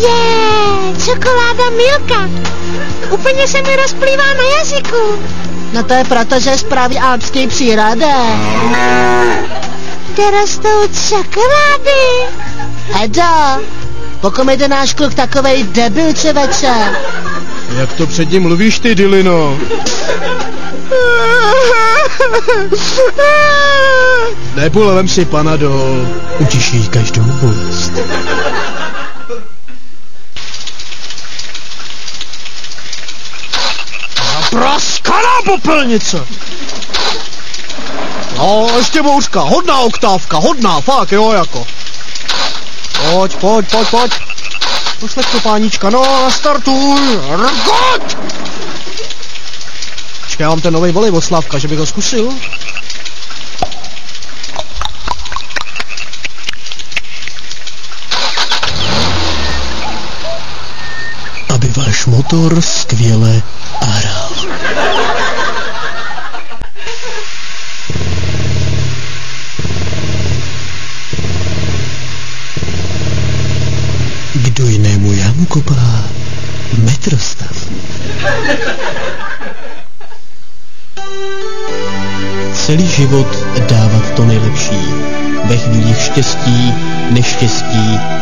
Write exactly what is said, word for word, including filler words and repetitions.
Je, čokoláda Milka. Úplně se mi rozplývá na jazyku. No to je proto, že je z pravý alpský přírody. Kde rostou čokolády. Hedo, pokud jde náš kluk takovej debil, čověče. Jak to před ním mluvíš ty, Dylino? Nebole, vem si Panadol. Utiší každou bolest. Praskaná popelnice! No, ještě bouřka, hodná oktávka, hodná, fakt, jo, jako. Pojď, pojď, pojď, pojď. Pošleš to, pánička, no, startuj, rgot! Počkej, já mám ten novej volej od Slavka, že bych ho zkusil. Aby váš motor skvěle aral. Kdo jinému jámu kopá? Metrostav. Celý život dávat to nejlepší. Ve chvílích štěstí, neštěstí